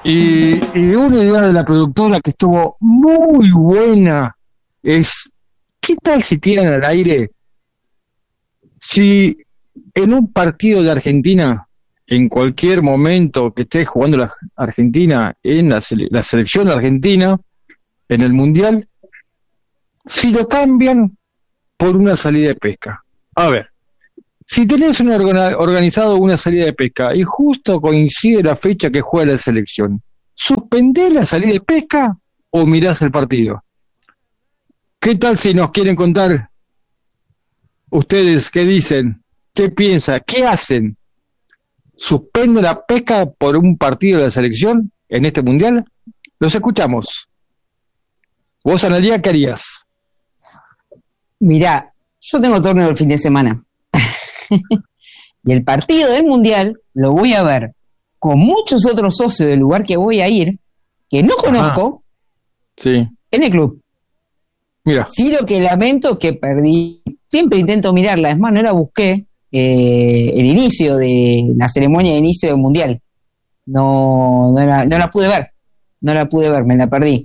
Y una idea de la productora que estuvo muy buena es, ¿qué tal si tiran al aire si en un partido de Argentina, en cualquier momento que esté jugando la Argentina, en la selección argentina, en el Mundial, si lo cambian por una salida de pesca? A ver, si tenés organizado una salida de pesca y justo coincide la fecha que juega la selección, ¿suspendés la salida de pesca o mirás el partido? ¿Qué tal si nos quieren contar ustedes qué dicen, qué piensan, qué hacen? ¿Suspenden la pesca por un partido de la selección en este Mundial? Los escuchamos. Vos, Analía, ¿qué harías? Mirá, yo tengo torneo el fin de semana. Y el partido del Mundial lo voy a ver con muchos otros socios del lugar que voy a ir, que no conozco, sí, en el club. Mira. Sí, lo que lamento es que perdí. Siempre intento mirarla, es más, no la busqué el inicio de la ceremonia de inicio del Mundial. No la pude ver. No la pude ver, me la perdí.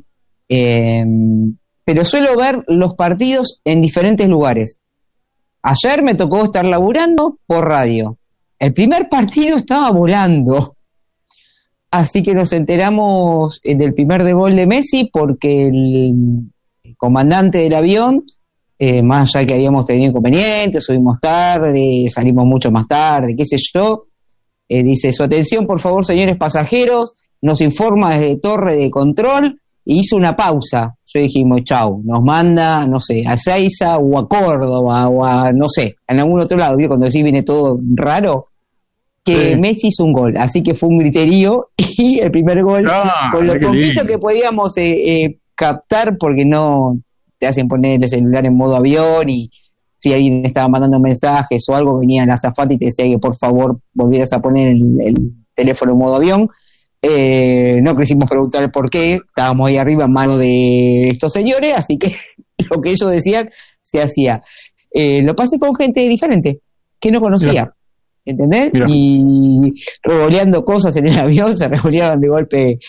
Pero suelo ver los partidos en diferentes lugares. Ayer me tocó estar laburando por radio. El primer partido estaba volando. Así que nos enteramos del primer gol de Messi porque el comandante del avión, más allá que habíamos tenido inconvenientes, subimos tarde, salimos mucho más tarde, qué sé yo, dice: su atención, por favor, señores pasajeros, nos informa desde torre de control, y hizo una pausa. Yo dijimos, chau, nos manda, no sé, a Ezeiza o a Córdoba o a, no sé, en algún otro lado. ¿Vio? Cuando así viene todo raro, que sí. Messi hizo un gol, así que fue un griterío, y el primer gol, con lo poquito que podíamos captar, porque no te hacen poner el celular en modo avión, y si alguien estaba mandando mensajes o algo, venía la azafata y te decía que por favor volvieras a poner el teléfono en modo avión. No quisimos preguntar el por qué, estábamos ahí arriba en mano de estos señores, así que lo que ellos decían se hacía. Lo pasé con gente diferente que no conocía. Mira. ¿Entendés? Mira. Y revoleando cosas en el avión, se revoleaban de golpe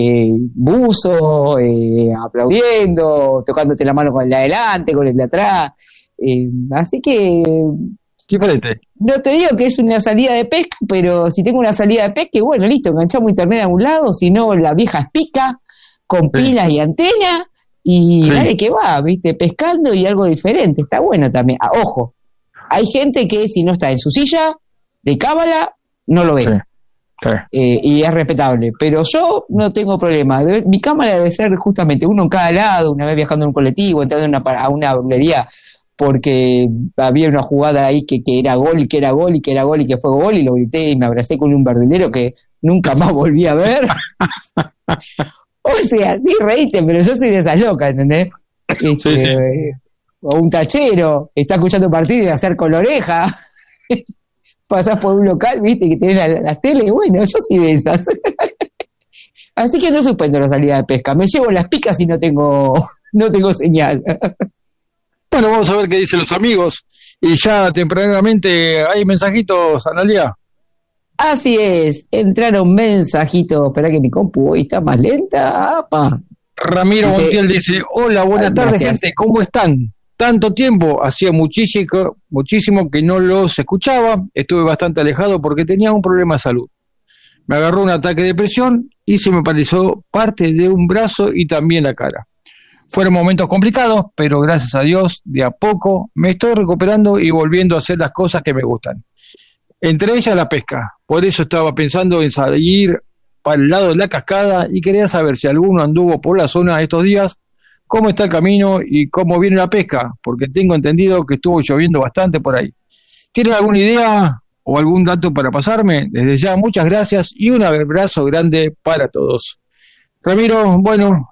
buzo, aplaudiendo, tocándote la mano con el de adelante, con el de atrás. Así que... Diferente. No te digo que es una salida de pesca, pero si tengo una salida de pesca, bueno, listo, enganchamos internet a un lado, si no, la vieja espica, con pilas y antenas, y dale que va, ¿viste? Pescando y algo diferente, está bueno también. Ojo, hay gente que si no está en su silla de cábala, no lo ve. Y es respetable, pero yo no tengo problema. Mi cámara debe ser justamente uno en cada lado, una vez viajando en un colectivo, entrando a una verdulería, porque había una jugada ahí que era gol, y que era gol, y que era gol, y que fue gol, y lo grité y me abracé con un verdulero que nunca más volví a ver. O sea, sí, reíste, pero yo soy de esas locas, ¿entendés? Sí. O un tachero, está escuchando un partido y hacer con la oreja. Pasás por un local, viste, que tienen las teles, bueno, yo soy de esas. Así que no suspendo la salida de pesca, me llevo las picas y no tengo señal. Bueno, vamos a ver qué dicen los amigos. Y ya tempranamente hay mensajitos, Analia. Así es, entraron mensajitos. Espera que mi compu hoy está más lenta. ¡Apa! Ramiro Montiel dice: hola, buenas tardes, gente, ¿cómo están? Tanto tiempo, hacía muchísimo que no los escuchaba. Estuve bastante alejado porque tenía un problema de salud. Me agarró un ataque de depresión y se me paralizó parte de un brazo y también la cara. Fueron momentos complicados, pero gracias a Dios, de a poco me estoy recuperando y volviendo a hacer las cosas que me gustan. Entre ellas la pesca. Por eso estaba pensando en salir para el lado de la cascada y quería saber si alguno anduvo por la zona estos días, cómo está el camino y cómo viene la pesca, porque tengo entendido que estuvo lloviendo bastante por ahí. ¿Tienen alguna idea o algún dato para pasarme? Desde ya, muchas gracias y un abrazo grande para todos. Ramiro, bueno,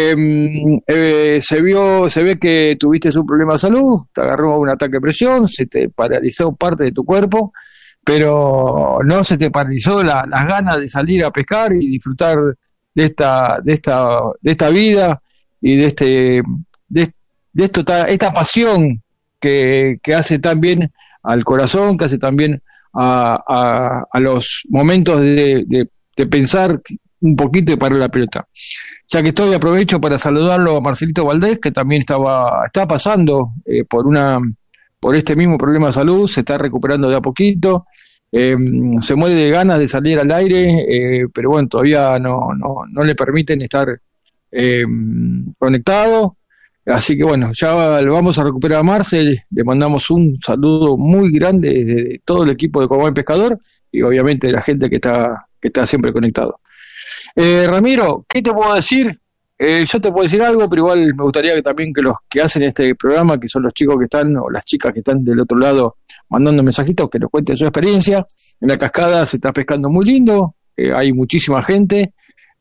se ve que tuviste un problema de salud, te agarró un ataque de presión, se te paralizó parte de tu cuerpo, pero no se te paralizó las ganas de salir a pescar y disfrutar de esta vida y de esta pasión que hace tan bien al corazón, que hace tan bien a los momentos de pensar un poquito y paró la pelota. Ya que estoy, aprovecho para saludarlo a Marcelito Valdés, que también está pasando por este mismo problema de salud, se está recuperando de a poquito, se muere de ganas de salir al aire, pero bueno, todavía no le permiten estar conectado. Así que bueno, ya lo vamos a recuperar a Marcel, le mandamos un saludo muy grande de todo el equipo de Cobán Pescador y obviamente de la gente que está siempre conectado. Ramiro, ¿qué te puedo decir? Yo te puedo decir algo, pero igual me gustaría que también que los que hacen este programa, que son los chicos que están, o las chicas que están del otro lado mandando mensajitos, que nos cuenten su experiencia. En la cascada se está pescando muy lindo, hay muchísima gente,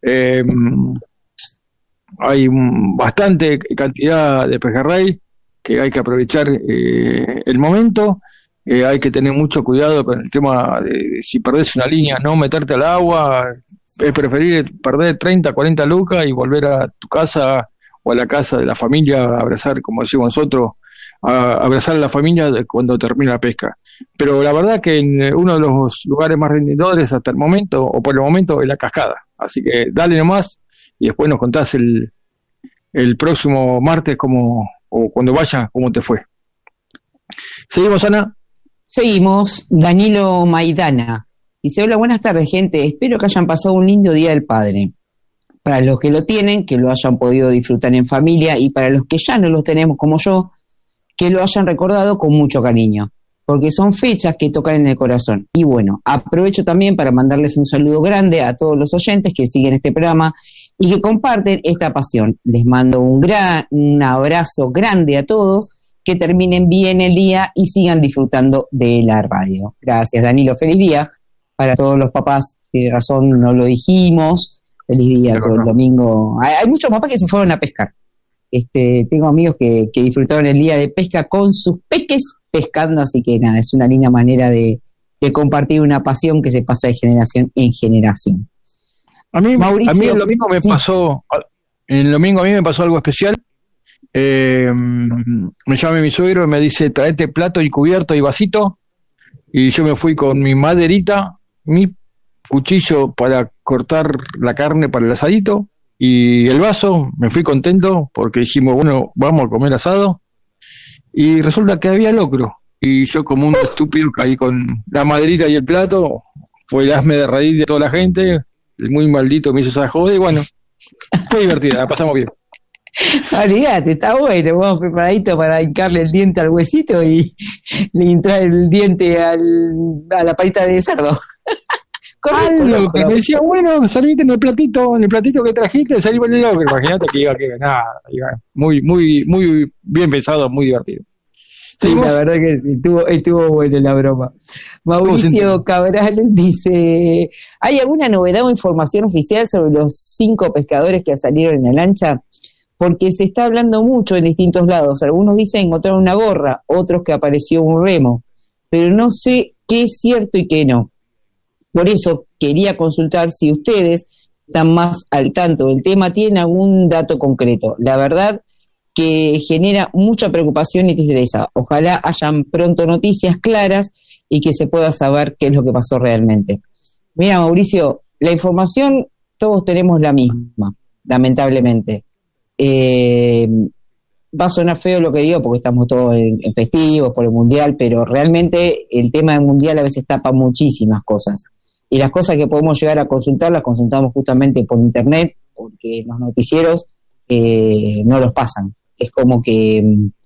hay bastante cantidad de pejerrey, que hay que aprovechar el momento. Hay que tener mucho cuidado con el tema de si perdés una línea, no meterte al agua. Es preferible perder 30, 40 lucas y volver a tu casa o a la casa de la familia a abrazar, como decimos nosotros, a abrazar a la familia cuando termina la pesca. Pero la verdad que en uno de los lugares más rendidores hasta el momento, o por el momento, es la cascada. Así que dale nomás y después nos contás el próximo martes o cuando vayas cómo te fue. ¿Seguimos, Ana? Seguimos. Danilo Maidana dice: hola, buenas tardes, gente, espero que hayan pasado un lindo Día del Padre. Para los que lo tienen, que lo hayan podido disfrutar en familia, y para los que ya no los tenemos como yo, que lo hayan recordado con mucho cariño, porque son fechas que tocan en el corazón. Y bueno, aprovecho también para mandarles un saludo grande a todos los oyentes que siguen este programa y que comparten esta pasión. Les mando un abrazo grande a todos, que terminen bien el día y sigan disfrutando de la radio. Gracias, Danilo. Feliz día para todos los papás. Tiene razón, no lo dijimos. Feliz día todo el domingo. Hay muchos papás que se fueron a pescar. Tengo amigos que disfrutaron el día de pesca con sus peques pescando, así que nada, es una linda manera de compartir una pasión que se pasa de generación en generación. Mauricio, a mí el domingo me pasó, el domingo a mí me pasó algo especial. Me llama mi suegro y me dice: traete plato y cubierto y vasito, y yo me fui con mi maderita, mi cuchillo para cortar la carne para el asadito y el vaso. Me fui contento porque dijimos, bueno, vamos a comer asado, y resulta que había locro y yo, como un estúpido, caí con la maderita y el plato. Fue el hazme de reír de toda la gente, el muy maldito me hizo esa joda, y bueno, fue divertida, la pasamos bien. Olvídate, está bueno, vamos preparadito para hincarle el diente al huesito y le entrar el diente a la patita de cerdo. Algo que me decía, bueno, saliste en el platito que trajiste, salí con el locro. Imagínate que iba muy, muy, muy bien pensado, muy divertido. Sí, la verdad que sí, estuvo bueno la broma. Mauricio Cabral dice: ¿hay alguna novedad o información oficial sobre los 5 pescadores que salieron en la lancha? Porque se está hablando mucho en distintos lados. Algunos dicen encontraron una gorra, otros que apareció un remo, pero no sé qué es cierto y qué no. Por eso quería consultar si ustedes están más al tanto del tema, tienen algún dato concreto. La verdad que genera mucha preocupación y tristeza. Ojalá hayan pronto noticias claras y que se pueda saber qué es lo que pasó realmente. Mira, Mauricio, la información todos tenemos la misma, lamentablemente. Va a sonar feo lo que digo porque estamos todos en festivos por el Mundial, pero realmente el tema del Mundial a veces tapa muchísimas cosas. Y las cosas que podemos llegar a consultar las consultamos justamente por internet, porque los noticieros no los pasan. Es como que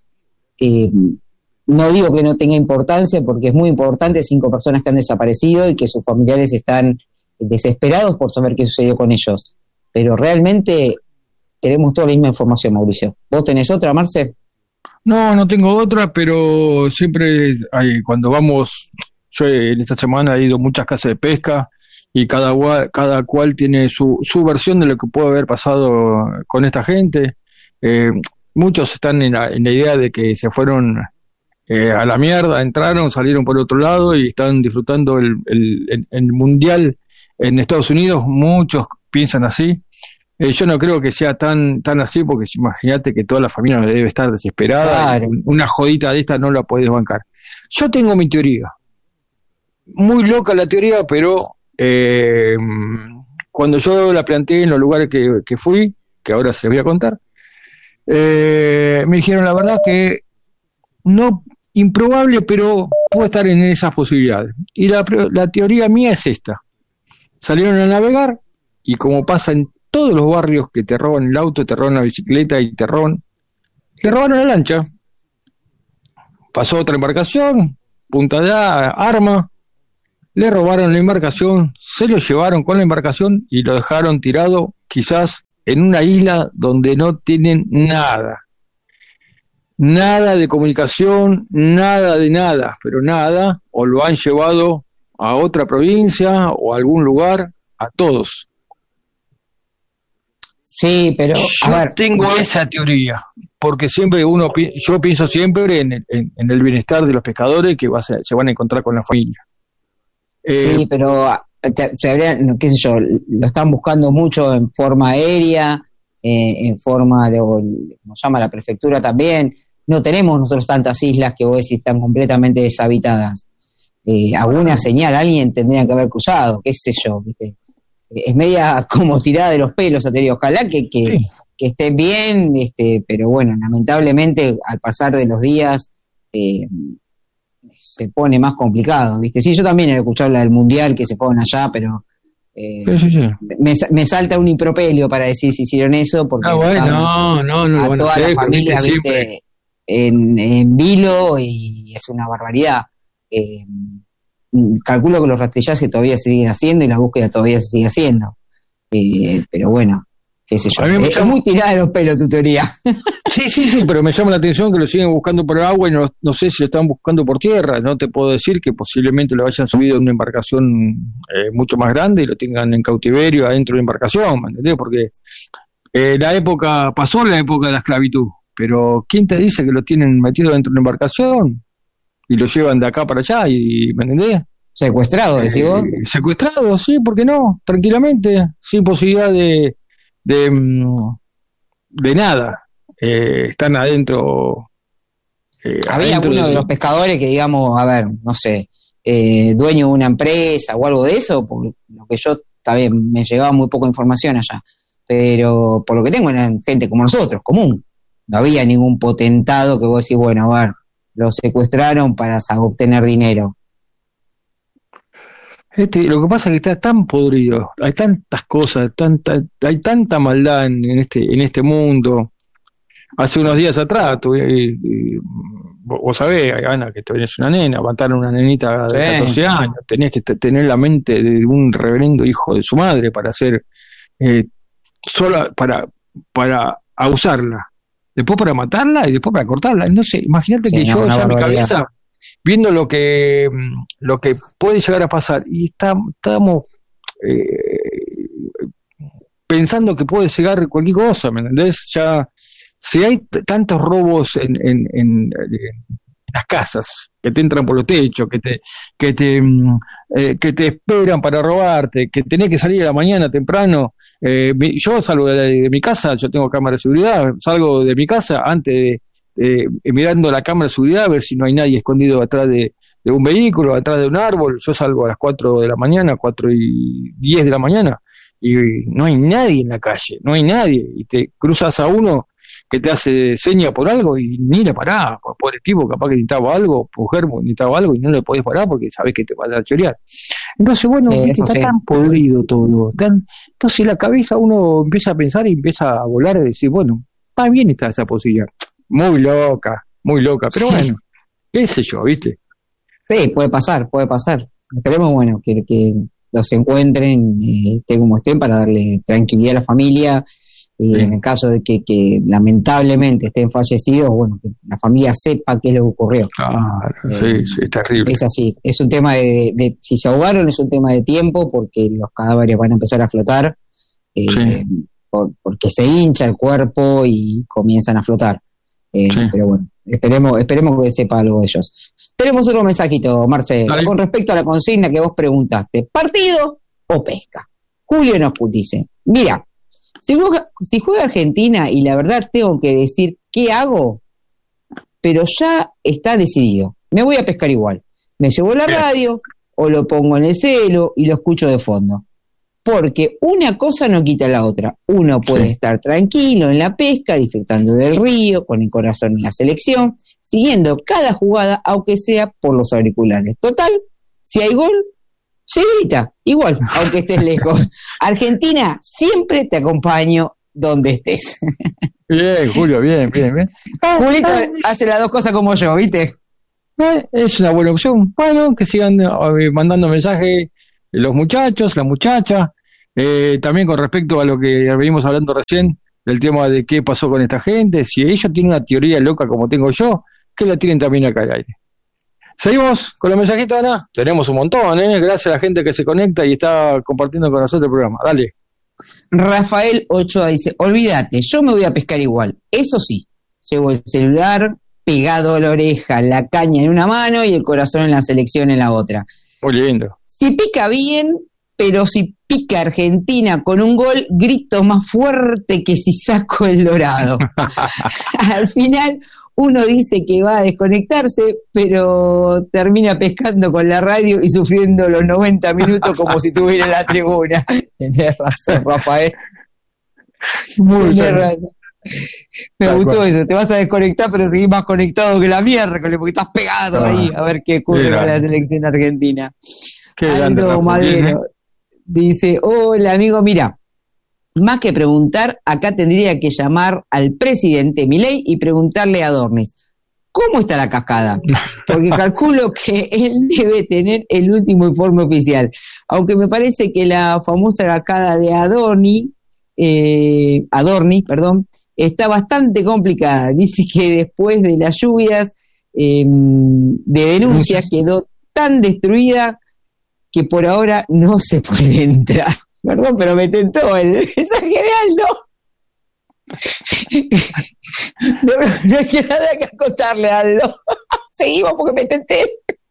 no digo que no tenga importancia, porque es muy importante, 5 personas que han desaparecido y que sus familiares están desesperados por saber qué sucedió con ellos. Pero realmente tenemos toda la misma información, Mauricio. ¿Vos tenés otra, Marce? No tengo otra, pero siempre cuando vamos, yo en esta semana he ido a muchas casas de pesca y cada cual tiene su versión de lo que puede haber pasado con esta gente. Muchos están en la idea de que se fueron a la mierda, entraron, salieron por otro lado y están disfrutando el Mundial en Estados Unidos. Muchos piensan así. Yo no creo que sea tan así, porque imagínate que toda la familia debe estar desesperada. Claro. Una jodita de esta no la podés bancar. Yo tengo mi teoría. Muy loca la teoría, pero cuando yo la planteé en los lugares que fui, que ahora se les voy a contar, me dijeron la verdad que no improbable, pero puede estar en esas posibilidades. Y la teoría mía es esta. Salieron a navegar y como pasa en todos los barrios que te roban el auto, te roban la bicicleta y le robaron la lancha. Pasó otra embarcación, punta de arma, le robaron la embarcación, se lo llevaron con la embarcación y lo dejaron tirado quizás en una isla donde no tienen nada. Nada de comunicación, nada de nada, pero nada, o lo han llevado a otra provincia o a algún lugar, a todos. Sí, pero yo tengo esa teoría, porque siempre yo pienso siempre en el bienestar de los pescadores que se van a encontrar con la familia. Sí, pero qué sé yo, lo están buscando mucho en forma aérea, en forma de, como llama la prefectura también. No tenemos nosotros tantas islas que vos decís están completamente deshabitadas. Alguna señal alguien tendría que haber cruzado, qué sé yo, ¿viste? Es media como tirada de los pelos, ojalá que estén bien, pero bueno, lamentablemente al pasar de los días se pone más complicado, ¿viste? Sí, yo también he escuchado la del Mundial que se ponen allá, pero sí. Me salta un impropelio para decir si hicieron eso, porque no, a toda la familia, ¿viste? En vilo, y es una barbaridad. Calculo que los rastrillajes todavía se siguen haciendo y la búsqueda todavía se sigue haciendo, pero bueno, qué sé yo, es muy tirada de los pelos tu teoría. Sí, pero me llama la atención que lo siguen buscando por agua y no sé si lo están buscando por tierra. No te puedo decir que posiblemente lo hayan subido en una embarcación mucho más grande y lo tengan en cautiverio adentro de la embarcación, ¿me entendés? Porque pasó la época de la esclavitud, pero ¿quién te dice que lo tienen metido dentro de una embarcación y lo llevan de acá para allá? ¿Me entendés? Secuestrado, decís vos. Secuestrado, sí, ¿por qué no? Tranquilamente, sin posibilidad de nada. Están adentro. Había alguno de los pescadores que, digamos, a ver, no sé, dueño de una empresa o algo de eso, por lo que yo, también me llegaba muy poca información allá, pero por lo que tengo eran gente como nosotros, común. No había ningún potentado que vos decís, bueno, a ver, lo secuestraron para obtener dinero. Lo que pasa es que está tan podrido, hay tantas cosas, hay tanta maldad en este mundo. Hace unos días atrás, vos sabés, Ana, que tenés una nena, mataron una nenita de 14 años, tenías que tener la mente de un reverendo hijo de su madre para hacer, sola para abusarla, después para matarla y después para cortarla. Entonces, imagínate que yo ya en mi cabeza, viendo lo que puede llegar a pasar, y estamos pensando que puede llegar cualquier cosa, ¿me entendés? Ya, si hay tantos robos en las casas, que te entran por los techos, que te esperan para robarte, que tenés que salir a la mañana temprano. Yo salgo de mi casa, yo tengo cámara de seguridad, salgo de mi casa antes mirando la cámara de seguridad a ver si no hay nadie escondido atrás de un vehículo, atrás de un árbol. Yo salgo a las 4 de la mañana, 4:10 de la mañana, y no hay nadie en la calle, no hay nadie, y te cruzas a uno que te hace seña por algo y ni le parás, pobre tipo, capaz que necesitaba algo, mujer necesitaba algo y no le podés parar porque sabés que te va a chorear. Entonces, bueno, está tan podrido todo, entonces la cabeza uno empieza a pensar y empieza a volar y decir, bueno, está bien esa posibilidad, muy loca, pero bueno, qué sé yo, ¿viste? Sí, puede pasar. Esperemos, bueno, que los encuentren, estén como estén, para darle tranquilidad a la familia. Sí. En el caso de que lamentablemente estén fallecidos, bueno, que la familia sepa qué es lo que ocurrió. Claro, sí, es terrible. Es así, es un tema de si se ahogaron, es un tema de tiempo, porque los cadáveres van a empezar a flotar, porque se hincha el cuerpo y comienzan a flotar. Pero bueno, esperemos que sepa algo de ellos. Tenemos otro mensajito, Marce, con respecto a la consigna que vos preguntaste: ¿partido o pesca? Julio nos dice, mira, si juega Argentina, y la verdad tengo que decir qué hago, pero ya está decidido, me voy a pescar igual. Me llevo la radio o lo pongo en el celo y lo escucho de fondo. porque una cosa no quita la otra. Uno puede estar tranquilo en la pesca, disfrutando del río, con el corazón en la selección, siguiendo cada jugada, aunque sea por los auriculares. Total, si hay gol, se grita, igual, aunque estés lejos. Argentina, siempre te acompaño donde estés. Bien, Julio, bien. Julito hace las dos cosas como yo, ¿viste? Es una buena opción. Bueno, que sigan mandando mensajes los muchachos, la muchacha. También con respecto a lo que venimos hablando recién, del tema de qué pasó con esta gente. Si ellos tienen una teoría loca como tengo yo, que la tienen también acá al aire. Seguimos con los mensajitos, Ana. Tenemos un montón, gracias a la gente que se conecta y está compartiendo con nosotros el programa. Dale. Rafael Ochoa dice, olvídate, yo me voy a pescar igual. Eso sí, llevo el celular pegado a la oreja, la caña en una mano y el corazón en la selección en la otra. Muy lindo. Si pica bien, pero si pica Argentina con un gol, grito más fuerte que si saco el dorado. Al final uno dice que va a desconectarse, pero termina pescando con la radio y sufriendo los 90 minutos como si estuviera en la tribuna. Tenés razón, Rafael. Tenés razón. Me gustó eso, te vas a desconectar, pero seguís más conectado que la miércoles, porque estás pegado ahí a ver qué ocurre con la selección argentina. Aldo Madero dice, hola amigo, mira, más que preguntar, acá tendría que llamar al presidente Milei y preguntarle a Dornis, ¿cómo está la cascada? Porque calculo que él debe tener el último informe oficial, aunque me parece que la famosa cascada de Adorni, está bastante complicada. Dice que después de las lluvias de denuncias quedó tan destruida que por ahora no se puede entrar. Perdón, pero me tentó el mensaje de Aldo. No hay que nada que acotarle a Aldo. Seguimos porque me tenté.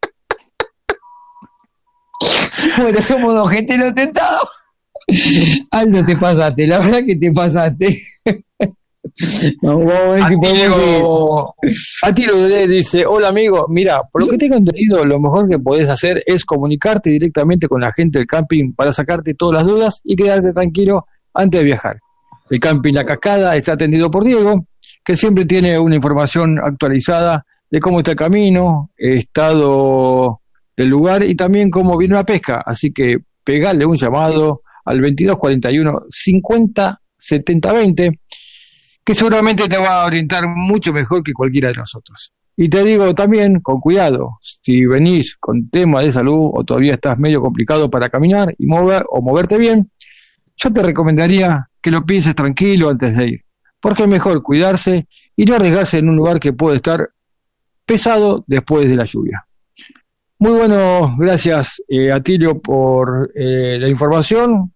Bueno, somos dos gente no tentado. Aldo, te pasaste, la verdad que te pasaste. No, vamos a ver si podemos. Atilo dice, hola amigo, mira, por lo que tengo entendido, lo mejor que podés hacer es comunicarte directamente con la gente del camping para sacarte todas las dudas y quedarte tranquilo antes de viajar. El camping La Cascada está atendido por Diego, que siempre tiene una información actualizada de cómo está el camino, estado del lugar y también cómo viene la pesca, así que pegale un llamado al 2241 50 70 20, que seguramente te va a orientar mucho mejor que cualquiera de nosotros. Y te digo también, con cuidado, si venís con tema de salud o todavía estás medio complicado para caminar y moverte bien, yo te recomendaría que lo pienses tranquilo antes de ir, porque es mejor cuidarse y no arriesgarse en un lugar que puede estar pesado después de la lluvia. Muy bueno, gracias Atilio por la información.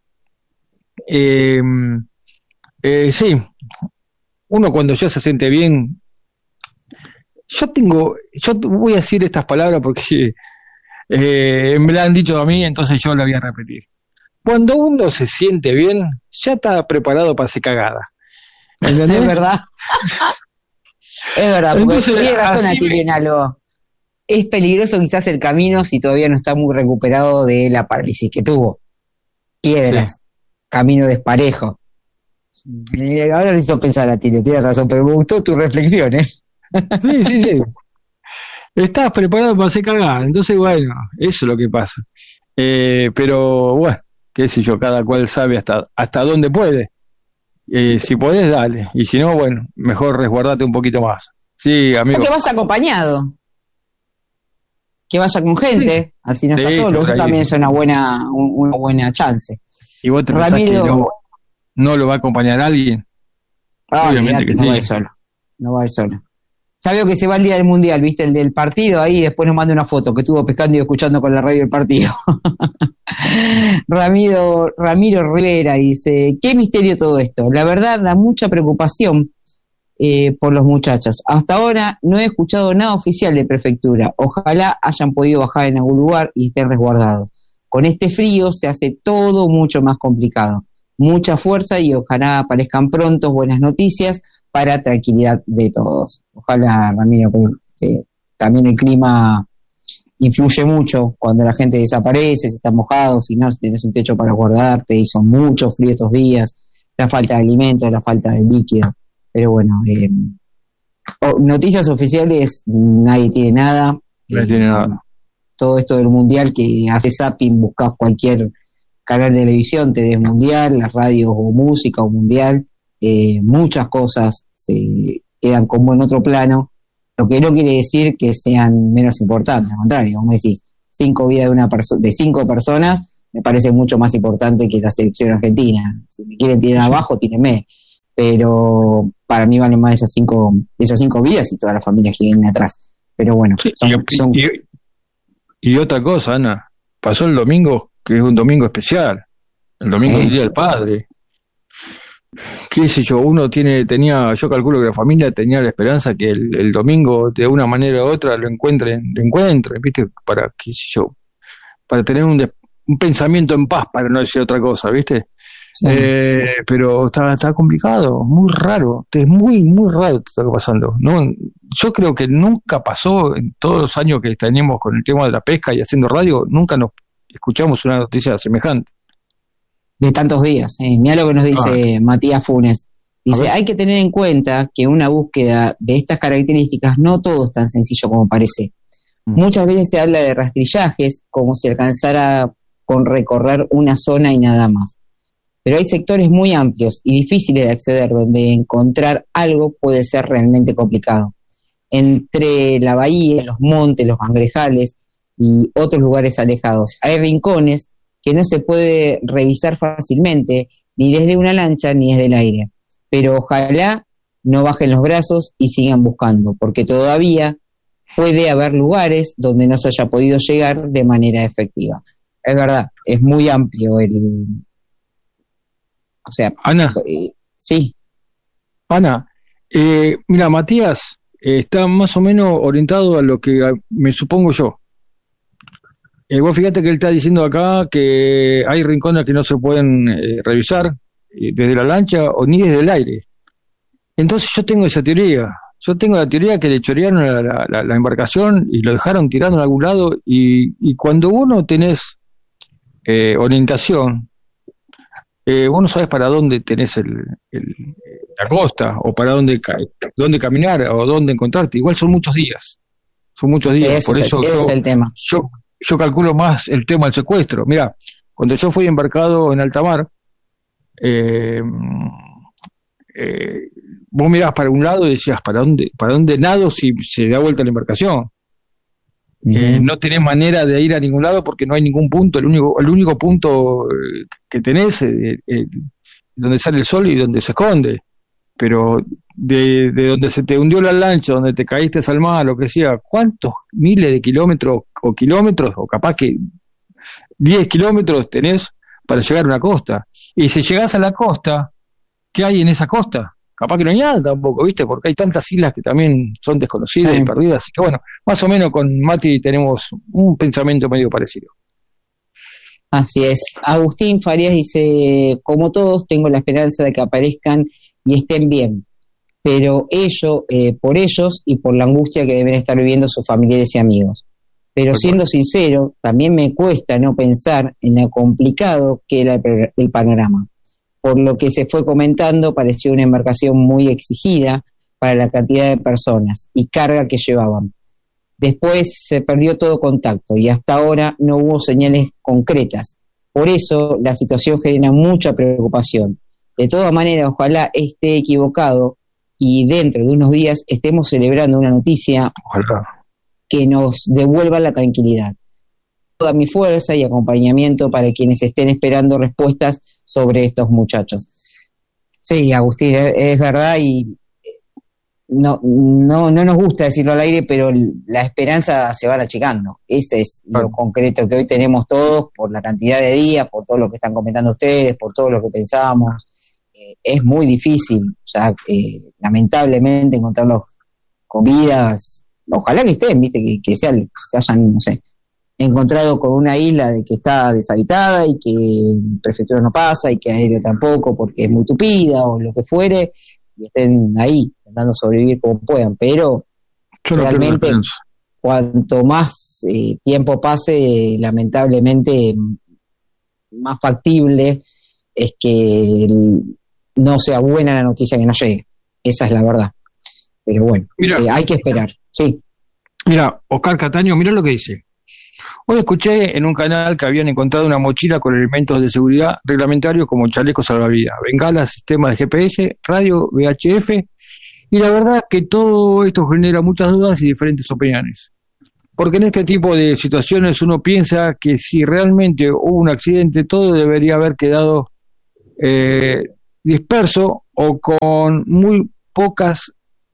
Sí, uno cuando ya se siente bien, yo voy a decir estas palabras porque me la han dicho a mí, entonces yo la voy a repetir. Cuando uno se siente bien, ya está preparado para hacer cagada. ¿Entendés? Es verdad. Es verdad, porque entonces, tiene razón Atilio en algo. Es peligroso quizás el camino si todavía no está muy recuperado de la parálisis que tuvo. Piedras, camino desparejo. Ahora lo hizo pensar a ti, tienes razón, pero me gustó tu reflexión, ¿eh? Sí. Estás preparado para hacer cagada, entonces bueno, eso es lo que pasa. Pero bueno, qué sé yo, cada cual sabe hasta dónde puede. Si podés, dale, y si no, bueno, mejor resguardate un poquito más. Sí, amigo. O que vaya acompañado, que vaya con gente, así no está solo, eso también es una buena chance. ¿Y vos te pensás que no lo va a acompañar alguien? Obviamente que no va a ir solo. No va a ir solo. Ya veo que se va el día del mundial, ¿viste? El del partido ahí, después nos manda una foto que estuvo pescando y escuchando con la radio el partido. Ramiro Rivera dice, qué misterio todo esto. La verdad da mucha preocupación por los muchachos. Hasta ahora no he escuchado nada oficial de prefectura. Ojalá hayan podido bajar en algún lugar y estén resguardados. Con este frío se hace todo mucho más complicado. Mucha fuerza y ojalá aparezcan pronto buenas noticias para tranquilidad de todos. Ojalá, Ramiro, porque también el clima influye mucho cuando la gente desaparece, si está mojado, si no, si tienes un techo para guardarte, y son mucho frío estos días, la falta de alimentos, la falta de líquido. Pero bueno, noticias oficiales, nadie tiene nada. No tiene nada. Todo esto del mundial, que hace zapping, buscas cualquier canal de televisión, te ves mundial, las radios o música o mundial, muchas cosas se quedan como en otro plano, lo que no quiere decir que sean menos importantes, al contrario, como decís, 5 vidas de 5 personas me parece mucho más importante que la selección argentina. Si me quieren tirar abajo, tírenme, pero para mí valen más esas cinco vidas y todas las familias que vienen atrás. Pero bueno, sí, y otra cosa, Ana, pasó el domingo, que es un domingo especial, el domingo del Día del Padre. Qué sé yo, yo calculo que la familia tenía la esperanza que el domingo de una manera u otra lo encuentren, ¿viste? Para, qué sé yo, para tener un pensamiento en paz, para no decir otra cosa, ¿viste? Sí. Pero está complicado, muy raro, es muy, muy raro lo que está pasando. No, yo creo que nunca pasó en todos los años que tenemos con el tema de la pesca y haciendo radio, nunca nos escuchamos una noticia semejante. De tantos días. Mira lo que nos dice Matías Funes. Dice, hay que tener en cuenta que una búsqueda de estas características no todo es tan sencillo como parece. Muchas veces se habla de rastrillajes como si alcanzara con recorrer una zona y nada más. Pero hay sectores muy amplios y difíciles de acceder donde encontrar algo puede ser realmente complicado. Entre la bahía, los montes, los cangrejales y otros lugares alejados, hay rincones que no se puede revisar fácilmente, ni desde una lancha ni desde el aire. Pero ojalá no bajen los brazos y sigan buscando, porque todavía puede haber lugares donde no se haya podido llegar de manera efectiva. Es verdad, es muy amplio o sea, Ana. Sí. Ana, mira, Matías está más o menos orientado a lo que me supongo yo. Vos fíjate que él está diciendo acá que hay rincones que no se pueden revisar desde la lancha o ni desde el aire. Entonces yo tengo esa teoría. Yo tengo la teoría que le chorearon la embarcación y lo dejaron tirando en algún lado, y cuando uno tenés orientación, vos no sabes para dónde tenés la costa, o para dónde caminar, o dónde encontrarte. Igual son muchos días. Sí, por eso es el tema. Yo calculo más el tema del secuestro. Mira, cuando yo fui embarcado en alta mar, vos mirabas para un lado y decías, ¿para dónde nado si se da vuelta la embarcación? No tenés manera de ir a ningún lado porque no hay ningún punto. El único punto que tenés donde sale el sol y donde se esconde. Pero de donde se te hundió la lancha, donde te caíste al mar, lo que sea, ¿cuántos miles de kilómetros, o capaz que 10 kilómetros tenés para llegar a una costa? Y si llegás a la costa, ¿qué hay en esa costa? Capaz que no hay nada tampoco, ¿viste? Porque hay tantas islas que también son desconocidas y perdidas. Así que bueno, más o menos con Mati tenemos un pensamiento medio parecido. Así es. Agustín Farías dice, como todos, tengo la esperanza de que aparezcan y estén bien, pero por ellos y por la angustia que deben estar viviendo sus familiares y amigos. Pero siendo sincero, también me cuesta no pensar en lo complicado que era el panorama. Por lo que se fue comentando, parecía una embarcación muy exigida para la cantidad de personas y carga que llevaban. Después se perdió todo contacto y hasta ahora no hubo señales concretas. Por eso la situación genera mucha preocupación. De todas maneras, ojalá esté equivocado y dentro de unos días estemos celebrando una noticia que nos devuelva la tranquilidad. Toda mi fuerza y acompañamiento para quienes estén esperando respuestas sobre estos muchachos. Sí, Agustín, es verdad, y no nos gusta decirlo al aire, pero la esperanza se va achicando. Ese es lo concreto que hoy tenemos todos, por la cantidad de días, por todo lo que están comentando ustedes, por todo lo que pensábamos. Es muy difícil, lamentablemente, encontrarlos con vidas. Ojalá que estén, viste, que se hayan, no sé, encontrado con una isla de que está deshabitada y que en prefectura no pasa y que aéreo tampoco porque es muy tupida o lo que fuere, y estén ahí intentando sobrevivir como puedan, pero realmente cuanto más tiempo pase, lamentablemente más factible es que no sea buena la noticia que nos llegue. Esa es la verdad. Pero bueno, hay que esperar. Sí. Mira, Oscar Cataño, mira lo que dice. Hoy escuché en un canal que habían encontrado una mochila con elementos de seguridad reglamentarios como chalecos salvavidas, bengalas, sistema de GPS, radio, VHF, y la verdad que todo esto genera muchas dudas y diferentes opiniones. Porque en este tipo de situaciones uno piensa que si realmente hubo un accidente, todo debería haber quedado disperso o con muy pocas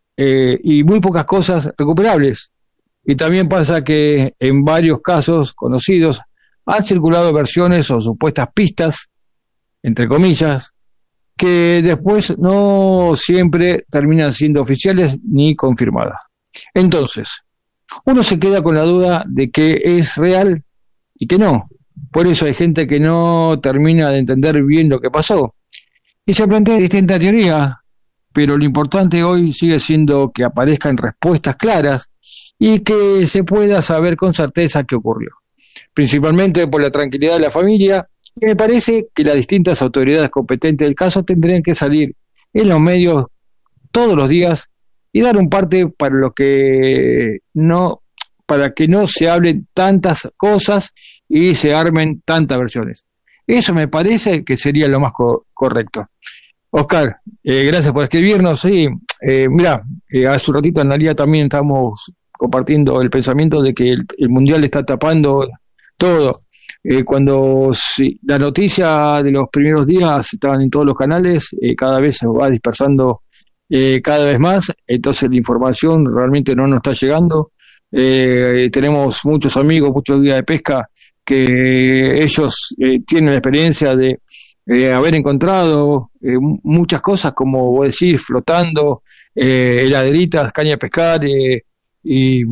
cosas recuperables. Y también pasa que en varios casos conocidos han circulado versiones o supuestas pistas, entre comillas, que después no siempre terminan siendo oficiales ni confirmadas. Entonces, uno se queda con la duda de que es real y que no. Por eso hay gente que no termina de entender bien lo que pasó. Y se plantea distintas teorías, pero lo importante hoy sigue siendo que aparezcan respuestas claras y que se pueda saber con certeza qué ocurrió. Principalmente por la tranquilidad de la familia, y me parece que las distintas autoridades competentes del caso tendrían que salir en los medios todos los días y dar un parte para que no se hablen tantas cosas y se armen tantas versiones. Eso me parece que sería lo más correcto. Oscar, gracias por escribirnos. Sí, mira, hace un ratito Analia también estamos compartiendo el pensamiento de que el Mundial está tapando todo. Cuando la noticia de los primeros días estaban en todos los canales, cada vez se va dispersando cada vez más, entonces la información realmente no nos está llegando. Tenemos muchos amigos, muchos guías de pesca que ellos tienen la experiencia de haber encontrado muchas cosas, como vos decís, flotando, heladeritas, caña de pescar y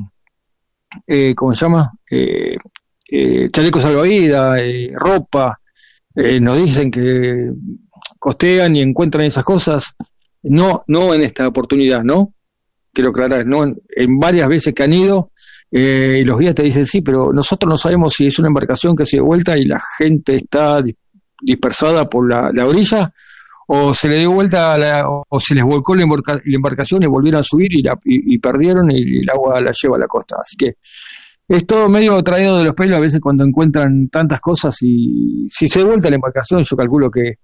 ¿cómo se llama? Chalecos salvavidas, ropa. Nos dicen que costean y encuentran esas cosas. No en esta oportunidad, ¿no? Quiero aclarar, no en varias veces que han ido, y los guías te dicen, sí, pero nosotros no sabemos si es una embarcación que se dio vuelta y la gente está dispersada por la orilla, o se le dio vuelta o se les volcó la embarcación y volvieron a subir y perdieron y el agua la lleva a la costa. Así que es todo medio traído de los pelos a veces cuando encuentran tantas cosas, y si se vuelta la embarcación yo calculo que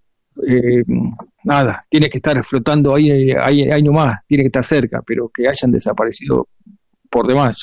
nada, tiene que estar flotando ahí nomás, tiene que estar cerca, pero que hayan desaparecido por demás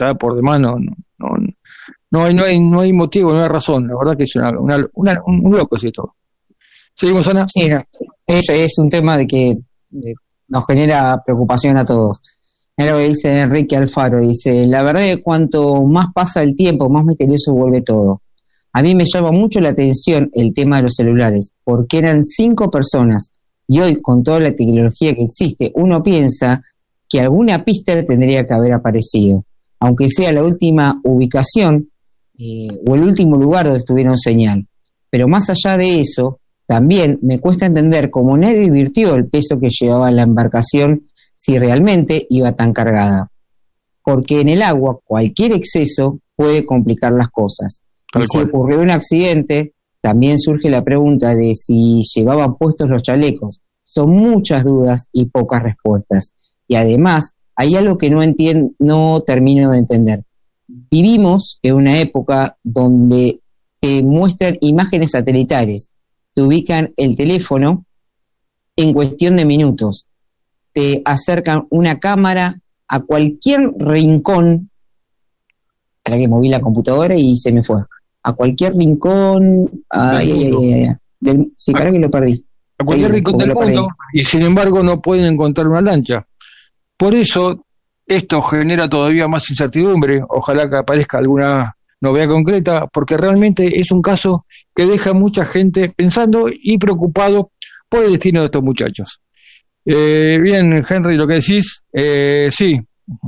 no hay motivo, no hay razón. La verdad que es un loco es esto. ¿Seguimos, Ana? Sí, ese es un tema de que nos genera preocupación a todos. Es lo que dice Enrique Alfaro, dice, la verdad es que cuanto más pasa el tiempo, más misterioso vuelve todo. A mí me llama mucho la atención el tema de los celulares, porque eran 5 personas, y hoy con toda la tecnología que existe, uno piensa que alguna pista tendría que haber aparecido, aunque sea la última ubicación o el último lugar donde estuvieron señal. Pero más allá de eso, también me cuesta entender cómo nadie advirtió el peso que llevaba la embarcación si realmente iba tan cargada. Porque en el agua cualquier exceso puede complicar las cosas. Y si ocurrió un accidente, también surge la pregunta de si llevaban puestos los chalecos. Son muchas dudas y pocas respuestas. Y además, hay algo que no termino de entender. Vivimos en una época donde te muestran imágenes satelitales, te ubican el teléfono en cuestión de minutos, te acercan una cámara a cualquier rincón. Para que moví la computadora y se me fue. A cualquier rincón. Sí, para que lo perdí. A cualquier rincón del mundo, y sin embargo no pueden encontrar una lancha. Por eso esto genera todavía más incertidumbre. Ojalá que aparezca alguna novedad concreta, porque realmente es un caso que deja a mucha gente pensando y preocupado por el destino de estos muchachos. Bien, Henry, lo que decís, sí,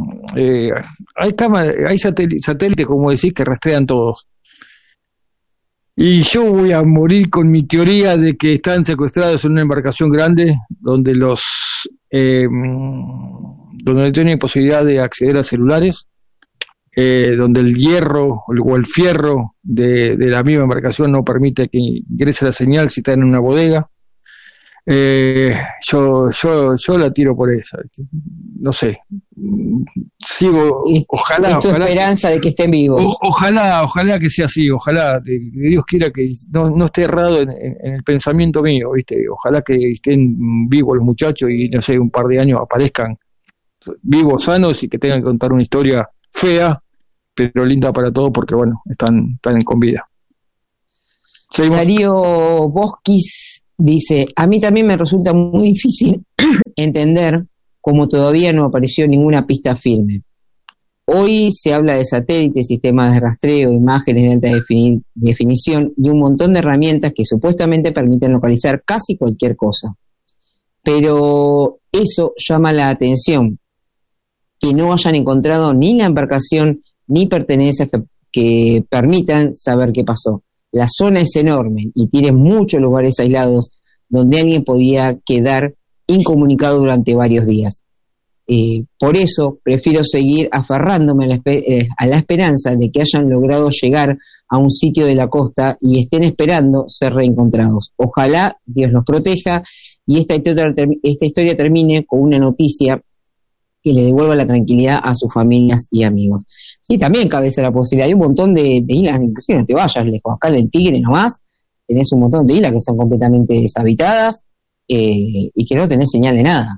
hay satélites, como decís, que rastrean todos. Y yo voy a morir con mi teoría de que están secuestrados en una embarcación grande donde donde no tienen posibilidad de acceder a celulares, donde el hierro o el fierro de la misma embarcación no permite que ingrese la señal si está en una bodega. Yo la tiro por esa, no sé, sigo, ojalá, es tu ojalá esperanza de que estén vivos. Ojalá que sea así, ojalá que Dios quiera que no esté errado en el pensamiento mío, ¿viste? Ojalá que estén vivos los muchachos y no sé, un par de años aparezcan vivos, sanos y que tengan que contar una historia fea, pero linda para todos porque bueno, están con vida. ¿Seguimos? Darío Bosquis dice, a mí también me resulta muy difícil entender cómo todavía no apareció ninguna pista firme. Hoy se habla de satélites, sistemas de rastreo, imágenes de alta definición y un montón de herramientas que supuestamente permiten localizar casi cualquier cosa. Pero eso llama la atención, que no hayan encontrado ni la embarcación ni pertenencias que permitan saber qué pasó. La zona es enorme y tiene muchos lugares aislados donde alguien podía quedar incomunicado durante varios días. Por eso prefiero seguir aferrándome a la esperanza de que hayan logrado llegar a un sitio de la costa y estén esperando ser reencontrados. Ojalá Dios los proteja y esta historia termine con una noticia que le devuelva la tranquilidad a sus familias y amigos. Sí, también cabe esa la posibilidad. Hay un montón de islas, inclusive no te vayas lejos, acá en el Tigre nomás, tenés un montón de islas que son completamente deshabitadas y que no tenés señal de nada.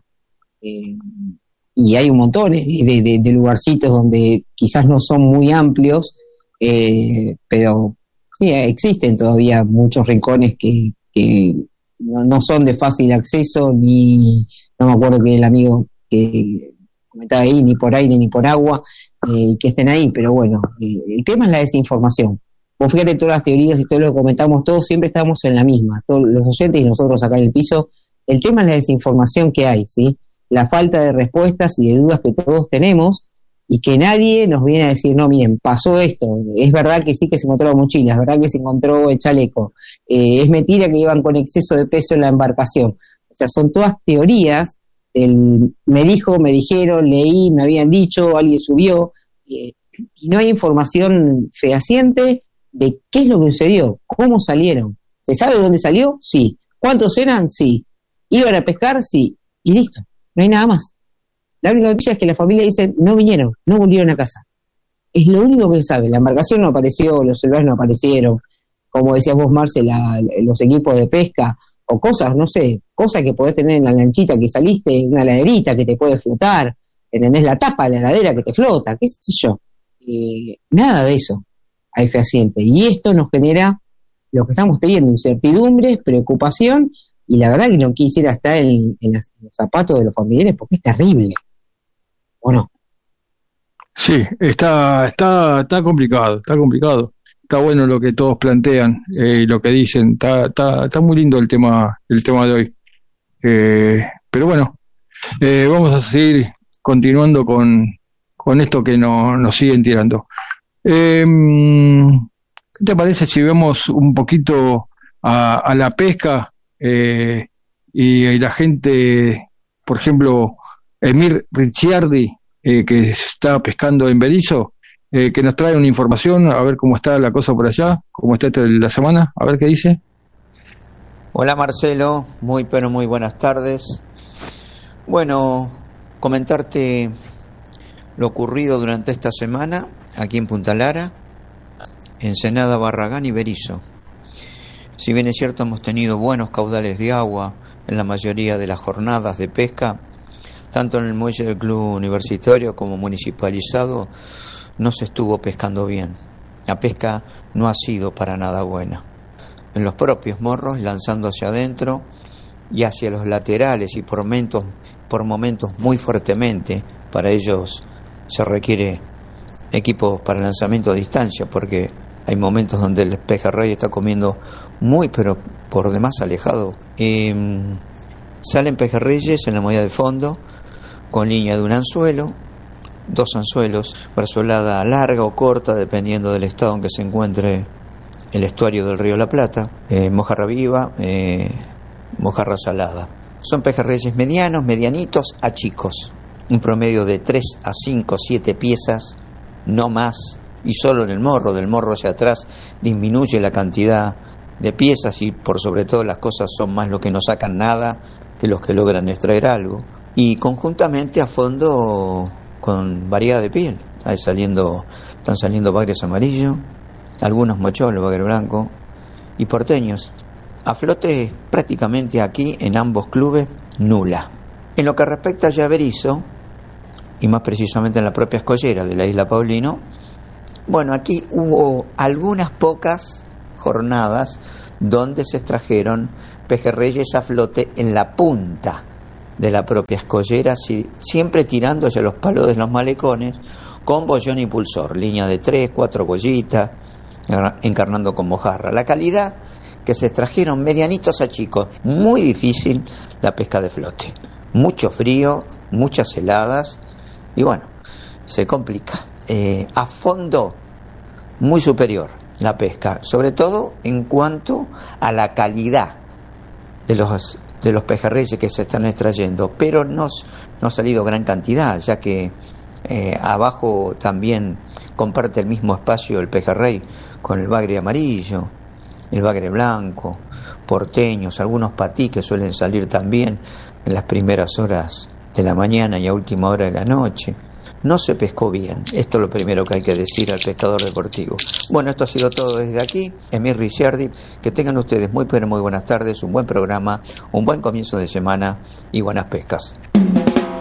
Y hay un montón de lugarcitos donde quizás no son muy amplios, pero sí, existen todavía muchos rincones que no son de fácil acceso, ni, no me acuerdo que el amigo que comentaba ahí, ni por aire ni por agua, que estén ahí, pero bueno, el tema es la desinformación. Vos fíjate, todas las teorías y todo lo que comentamos, todos siempre estamos en la misma, todos los oyentes y nosotros acá en el piso. El tema es la desinformación que hay, ¿sí? La falta de respuestas y de dudas que todos tenemos y que nadie nos viene a decir, no, miren, pasó esto, es verdad que sí que se encontró la mochila, es verdad que se encontró el chaleco, es mentira que iban con exceso de peso en la embarcación. O sea, son todas teorías. Me dijo, me dijeron, leí, me habían dicho, alguien subió, y no hay información fehaciente de qué es lo que sucedió, cómo salieron. ¿Se sabe dónde salió? Sí. ¿Cuántos eran? Sí. ¿Iban a pescar? Sí. Y listo, no hay nada más. La única noticia es que la familia dice, no vinieron, no volvieron a casa. Es lo único que se sabe. La embarcación no apareció, los celulares no aparecieron, como decías vos, Marce, los equipos de pesca, o cosas, no sé, cosas que podés tener en la lanchita que saliste, una heladerita que te puede flotar, ¿entendés? La tapa de la heladera que te flota, qué sé yo. Nada de eso hay fehaciente. Y esto nos genera lo que estamos teniendo, incertidumbres, preocupación, y la verdad que no quisiera estar en los zapatos de los familiares porque es terrible, ¿o no? Sí, está complicado, está complicado. Está bueno lo que todos plantean y lo que dicen. Está muy lindo el tema de hoy. Pero bueno, vamos a seguir continuando con esto que nos siguen tirando. ¿Qué te parece si vemos un poquito a la pesca y la gente, por ejemplo, Emir Ricciardi, que está pescando en Berisso, que nos trae una información, a ver cómo está la cosa por allá, cómo está la semana, a ver qué dice. Hola Marcelo, muy buenas tardes. Bueno, comentarte lo ocurrido durante esta semana aquí en Punta Lara, Ensenada, Barragán y Berisso. Si bien es cierto, hemos tenido buenos caudales de agua en la mayoría de las jornadas de pesca, tanto en el muelle del club universitario como municipalizado, no se estuvo pescando bien. La pesca no ha sido para nada buena. En los propios morros, lanzando hacia adentro y hacia los laterales y por momentos muy fuertemente, para ellos se requiere equipo para lanzamiento a distancia, porque hay momentos donde el pejerrey está comiendo muy, pero por demás alejado. Salen pejerreyes en la modalidad de fondo, con línea de un anzuelo, 2 anzuelos, brazolada larga o corta, dependiendo del estado en que se encuentre el estuario del río La Plata, mojarra viva, mojarra salada. Son pejerreyes medianos, medianitos a chicos, un promedio de 3 a 5, 7 piezas no más, y solo en el morro, del morro hacia atrás disminuye la cantidad de piezas y por sobre todo las cosas son más los que no sacan nada que los que logran extraer algo. Y conjuntamente a fondo con variedad de piel, están saliendo bagres amarillos, algunos mocholos, bagre blanco y porteños. A flote prácticamente aquí en ambos clubes nula. En lo que respecta a llaverizo, y más precisamente en la propia escollera de la isla Paulino, bueno, aquí hubo algunas pocas jornadas donde se extrajeron pejerreyes a flote en la punta de la propia escollera, siempre tirando hacia los palos de los malecones con bollón impulsor, línea de 3, 4 bollitas, encarnando con mojarra. La calidad que se extrajeron medianitos a chicos, muy difícil la pesca de flote, mucho frío, muchas heladas y bueno, se complica. A fondo muy superior la pesca, sobre todo en cuanto a la calidad de los pejerreyes que se están extrayendo, pero no ha salido gran cantidad, ya que abajo también comparte el mismo espacio el pejerrey con el bagre amarillo, el bagre blanco, porteños, algunos patí que suelen salir también en las primeras horas de la mañana y a última hora de la noche. No se pescó bien, esto es lo primero que hay que decir al pescador deportivo. Bueno, esto ha sido todo desde aquí, Emir Ricciardi, que tengan ustedes muy pero muy buenas tardes, un buen programa, un buen comienzo de semana y buenas pescas.